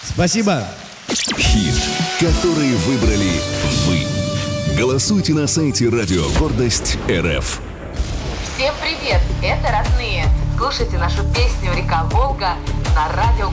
Спасибо. Хит, который выбрали вы. Голосуйте на сайте Радио Гордость РФ. Всем привет, это родные. Слушайте нашу песню «Река Волга» на Радио